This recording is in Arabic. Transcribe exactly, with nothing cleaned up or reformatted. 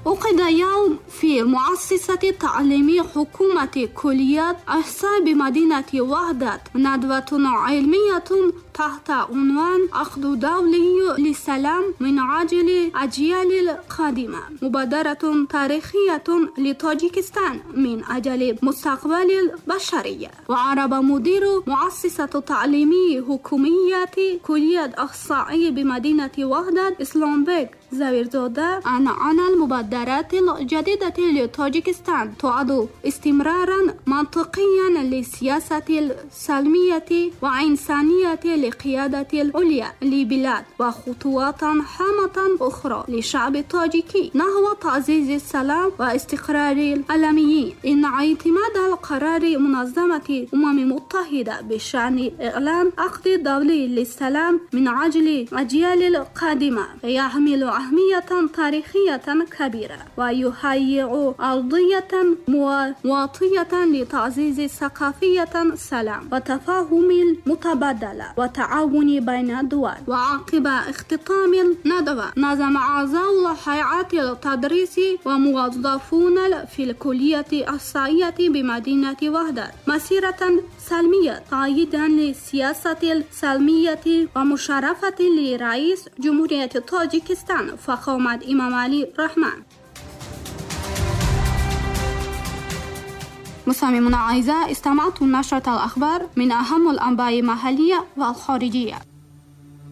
عقد يوم في المؤسسة التعليمية حكومة كلية أحساء بمدينة وحدة ندوة علمية تحت عنوان أخذ دولي للسلام من أجل الأجيال القادمة، مبادرة تاريخية لطاجيكستان من أجل مستقبل البشرية. وعرب مدير مؤسسة تعليمية حكومية كلية أحساء بمدينة وحدة اسلامبek زويرزاده أن أن المبادرات الجديدة لطاجيكستان تعد استمرارا منطقيا للسياسة السلمية وإنسانية لقيادة العليا لبلاد وخطوات هامة أخرى للشعب الطاجيكي نحو تعزيز السلام واستقرار العالمي. إن اعتماد القرار منظمة الأمم المتحدة بشأن إعلان عقد دولي للسلام من أجل الأجيال القادمة يحمل أهمية تاريخية كبيرة ويهيئ أرضية مواطية لتعزيز ثقافية السلام وتفاهم المتبادل وتعاون بين الدول. وعقب اختتام الندوة نظم أعضاء هيئات التدريس وموظفون في الكلية الأحسائية بمدينة وحدة مسيرة سلمية تأييدا للسياسة السلمية ومشارفة لرئيس جمهورية طاجيكستان فخامة إمام علي رحمان. مستمعينا الأعزاء، استمعتم نشرة الأخبار من أهم الأنباء المحلية والخارجية.